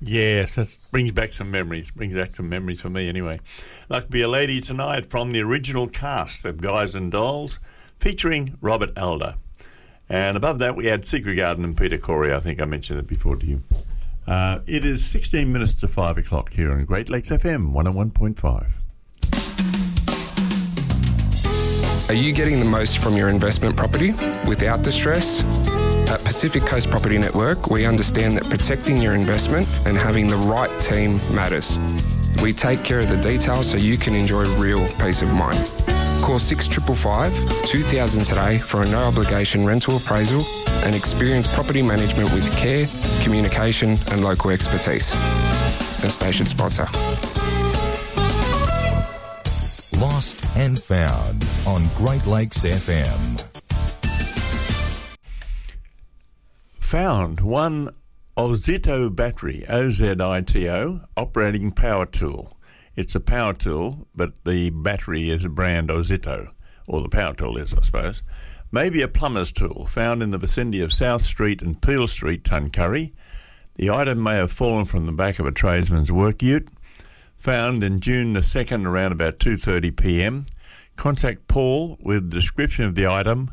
Yes, that brings back some memories. Brings back some memories for me anyway. Like to Be a Lady Tonight from the original cast of Guys and Dolls, featuring Robert Alder. And above that we had Secret Garden and Peter Corey. I think I mentioned it before to you. It is 16 minutes to 5 o'clock here on Great Lakes FM 101.5. Are you getting the most from your investment property without the stress? At Pacific Coast Property Network, we understand that protecting your investment and having the right team matters. We take care of the details so you can enjoy real peace of mind. Call 6555 2000 today for a no-obligation rental appraisal and experience property management with care, communication and local expertise. The station sponsor. Lost and Found on Great Lakes FM. Found one Ozito battery, O-Z-I-T-O, operating power tool. It's a power tool, but the battery is a brand Ozito, or the power tool is, I suppose. Maybe a plumber's tool, found in the vicinity of South Street and Peel Street, Tuncurry. The item may have fallen from the back of a tradesman's work ute. Found in June the 2nd around about 2:30 p.m. Contact Paul with the description of the item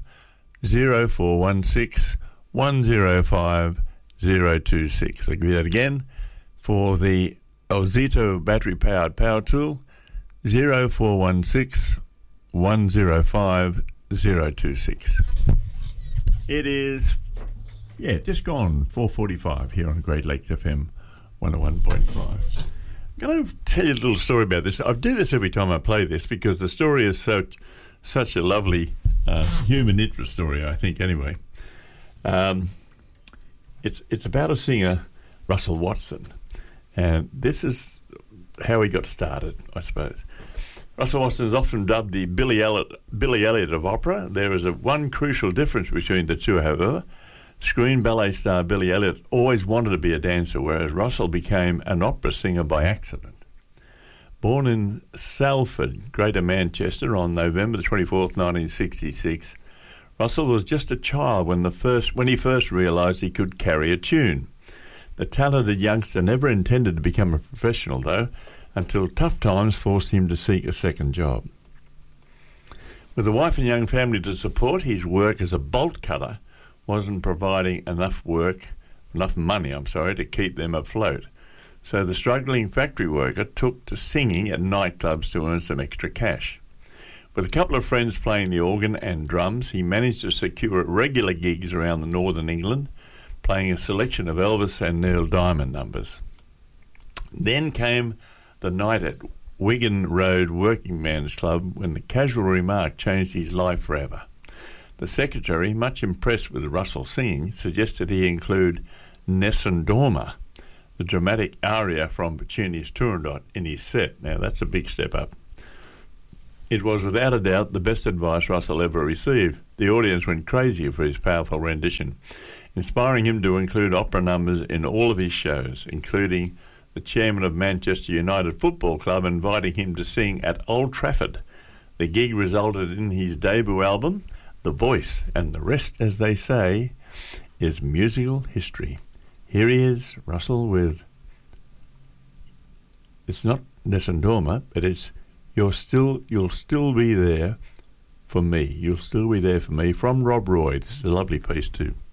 0416 105 026. I'll give you that again. For the Ozito battery-powered power tool, 0416 105 026. It is, just gone 4:45 here on Great Lakes FM 101.5. I'm going to tell you a little story about this. I do this every time I play this because the story is such a lovely human interest story, I think, anyway. It's about a singer, Russell Watson, and this is how he got started, I suppose. Russell Watson is often dubbed the Billy Elliot of opera. There is one crucial difference between the two, however. Screen ballet star Billy Elliot always wanted to be a dancer, whereas Russell became an opera singer by accident. Born in Salford, Greater Manchester, on November the 24th, 1966, Russell was just a child when he first realised he could carry a tune. The talented youngster never intended to become a professional, though, until tough times forced him to seek a second job. With a wife and young family to support, his work as a bolt cutter wasn't providing enough money to keep them afloat. So the struggling factory worker took to singing at nightclubs to earn some extra cash. With a couple of friends playing the organ and drums, he managed to secure regular gigs around the northern England, playing a selection of Elvis and Neil Diamond numbers. Then came the night at Wigan Road Working Men's Club when the casual remark changed his life forever. The secretary, much impressed with Russell's singing, suggested he include Nessun Dorma, the dramatic aria from Puccini's Turandot, in his set. Now, that's a big step up. It was without a doubt the best advice Russell ever received. The audience went crazy for his powerful rendition, inspiring him to include opera numbers in all of his shows, including the chairman of Manchester United Football Club inviting him to sing at Old Trafford. The gig resulted in his debut album, The Voice, and the rest, as they say, is musical history. Here he is, Russell, with, it's not Nessun Dorma, but it's You'll Still Be There for Me. You'll Still Be There for Me, from Rob Roy. This is a lovely piece too.